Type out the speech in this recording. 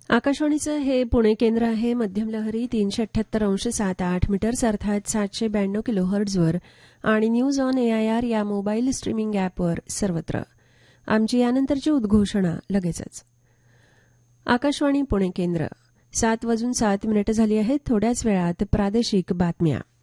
आकाशवाणीचं हे पुणे केंद्र आहे. मध्यम लहरी 378.78 मीटर्स अर्थात 792 किलोहर्ट्झवर आणि न्यूज ऑन एआयआर या मोबाईल स्ट्रीमिंग ॲपवर सर्वत्र. आमची यानंतरची उद्घोषणा लगेचच. आकाशवाणी पुणे केंद्र 7:07 झाली आहेत. थोड्याच वेळात प्रादेशिक बातम्या.